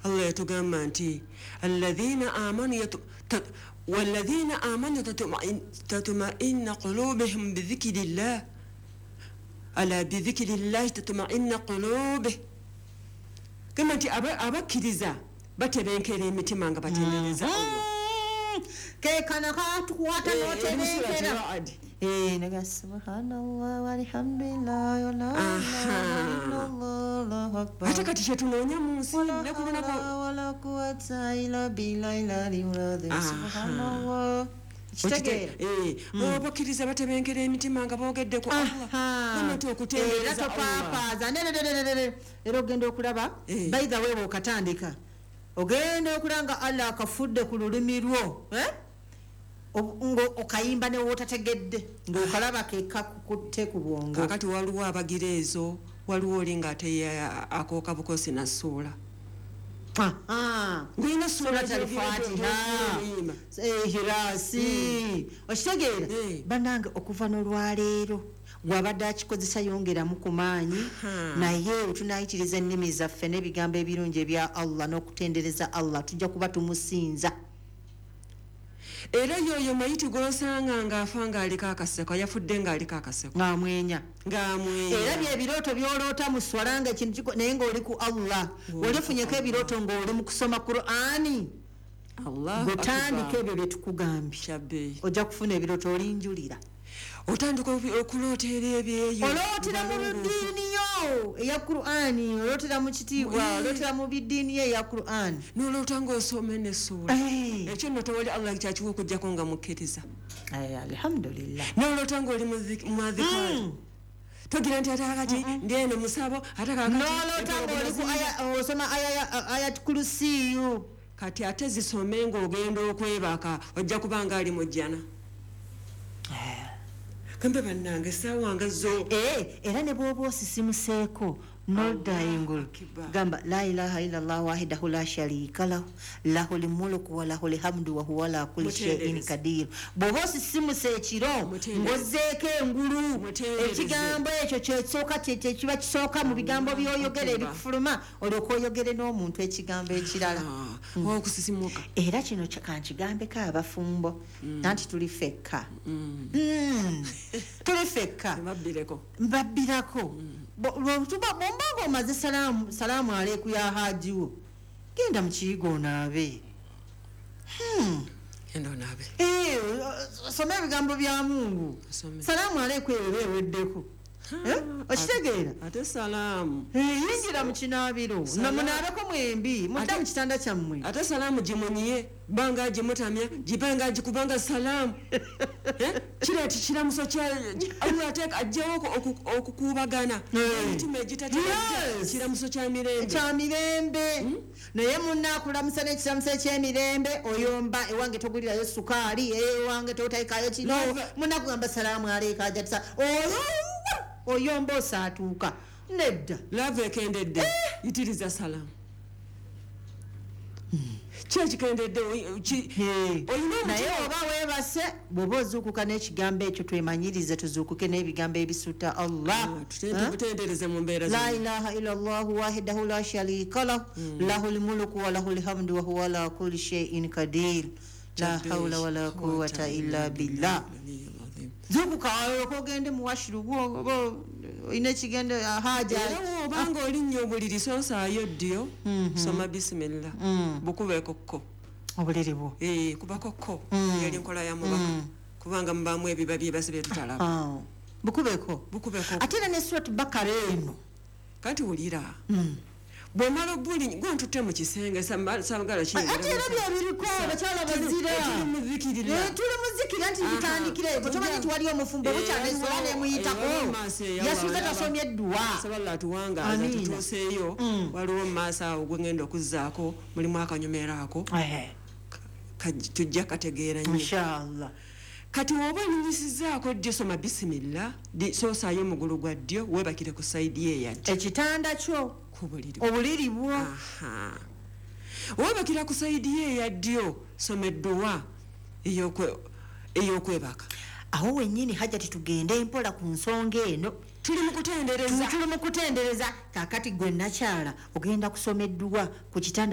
Allah yatugamba nti walladhina amanu tatma'inna qulubuhum bidhikrillah ala bidhikrillah tatma'inna qulubuhum kama nti abakkiriza batebenkera emitima nga batendereza Allah kekana katukwata notebenkera naga subhanallah walhamdulillah wala ilaha illallah Allahu akbar hata kati chetunoonya mu nsi wala quwwata illa billahi subhanallah abakkiriza batebenkera emitima nga boogedde ku Allah namati okutendereza Allah era ogenda okulaba by the way okatandika ogenda okulanga Allah akafudde ku lulimi lwo okayimba ne wotategedde ng'okalaba kekutte ku bwongo kakati waliwo abagira ezo waliwo olinga ate akooka bukosi nasuula ngulina surat al-Fatiha hirasi okitegeera bannange okuva n'olwaleero gwabadde akikozesa yongeramu ku maanyi naye tunayitiriza ennimi zaffe n'ebigambo ebirungi ebya Allah n'okutendereza Allah tujja kuba tumusinza era yoyo mayiti gosanga ngaafa ngaaliko akaseko yafudde ngaaliko akaseko ngamwenya era byebirooto byoloota mu swala nga ekintu naye ng'oli ku Allah olifunyeko ebirooto ng'oli mu kusoma Qur'ani gutandika ebyo bye tukugambye ojja kufuna ebirooto olinjulira otandika okulootera ebyeyo olootera mu ddiini yo eya Qur'ani olootera mu kitiibwa olootera mu biddiini ye eya Qur'ani noloota ng'osoma n'essuula ekyo nno tewali Allah kyakiwa okujjako nga mukkiriza alhamdulillah noloota ng'oli muadhikari togira nti ate kakati ndieno musabo ate noloota ng'oli osoma ayat kursiyu kati ate zisome ng'ogenda okwebaka ojja kubanga ali mu jjana kambe bannange sawanga zo era ne bwoba osisimuseeko nodayingulu gamba la ilaha illallah wahidahu la sharika lahu lahul mulku wa lahul hamdu wa huwa ala kulli shay'in qadir bwoba osisimuse ekiro ngozzeeko engulu ekigambo ekyo kyesooka kiba kisooka mu bigambo byoyogera ebikufuluma olyoka oyogere n'omuntu ekigambo ekirala okusisimuka era kino kankigambeko abafumbo nanti tuli fekka tuli fekka mbabbirako bombaga omaze salaamu aleiku ya hajiwo genda mu kiyigo onaabe soma ebigambo bya Mungu salaamu aleiku eyo eweddeko okitegeera ate salaamu yingira mu kinaabiro namunaabeko mwembi mudda mu kitanda kyammwe ate salaamu gimunyiye banga gimutamya gibanga gikubanga salaamu kireti kiramuso kya Allah ateeka ajjawo okukuubagana emitima egitatera kiramuso kya mirembe naye munnakulamusa n'ekiramuso eky'emirembe oyomba ewange togulirayo sukaali ewange toteekayo kino munnakugamba salaamu aleeka ajatisa oyomba osaatuuka nedda lava ekendedde yitiriza salaamu kyekikendedde naye oba weebase bw'oba ozuukuka n'ekigambo ekyo twemanyirize tuzuukuke n'ebigambo ebisuuta Allah tutendereze mu mbeera la ilaha illallah wahidahu la sharika lahu lahul mulku wa lahul hamdu wa huwa ala kulli shay'in qadir la hawla wala quwwata illa billah zuukuka okogende mu washiru gwo ina kigende haja era obanga olinnyo obuliri sonsaayo ddyo soma bisimillah bukubeko kko obuliri bwo kubako yali nkola ya mubaka kubanga mubamu ebiba byebase byetutalaba bukubeko ate ne surat bakara eno kati wulira bwomala obuli gwantutte mu kisenge samagala kiyingira ate era byabiriko bakyala bazira tuli muzikira nti bitandikire botomanyi tuwali omufumbo bukyala ensola nemuyitako yasuuza tasomye edduwa sabala atuwangaza tutuuseeyo waliwo mu maaso awo gwengenda okuzzaako mulimu akanyomero ako tujja kategeera nnyo inshallah kati woba onyumisizaako ddyo soma bisimillah soosaayo omugulu gwa ddyo weebakire ku sayidi eyadde ekitanda kyo obuliri bwo weebakira ku sayidi eya ddyo soma edduwa ey'okwebaka awo wennyini hajati tugende empola ku nsonga eno tuli mu kutendereza kakati gwe nakyala ogenda kusoma edduwa ku kitanda